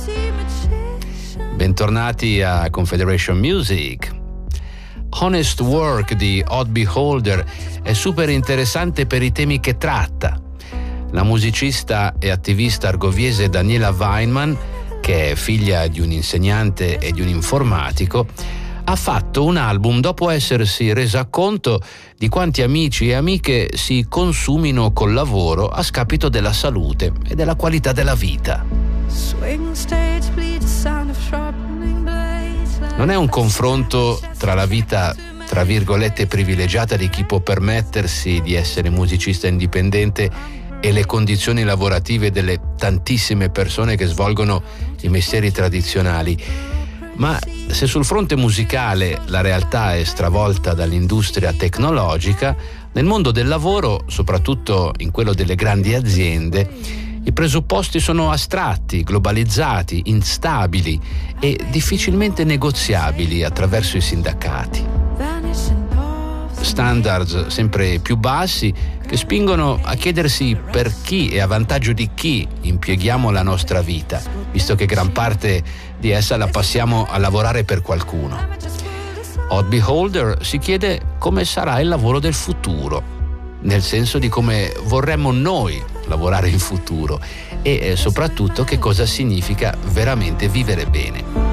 Bentornati a Confederation Music. Honest Work di Odd Beholder è super interessante per i temi che tratta. La musicista e attivista argoviese Daniela Weinman, che è figlia di un insegnante e di un informatico, ha fatto un album dopo essersi resa conto di quanti amici e amiche si consumino col lavoro a scapito della salute e della qualità della vita. Non è un confronto tra la vita, tra virgolette, privilegiata di chi può permettersi di essere musicista indipendente e le condizioni lavorative delle tantissime persone che svolgono i mestieri tradizionali. Ma se sul fronte musicale la realtà è stravolta dall'industria tecnologica, nel mondo del lavoro, soprattutto in quello delle grandi aziende, i presupposti sono astratti, globalizzati, instabili e difficilmente negoziabili attraverso i sindacati. Standards sempre più bassi che spingono a chiedersi per chi e a vantaggio di chi impieghiamo la nostra vita, visto che gran parte di essa la passiamo a lavorare per qualcuno. Odd Beholder si chiede come sarà il lavoro del futuro, nel senso di come vorremmo noi lavorare in futuro e soprattutto che cosa significa veramente vivere bene.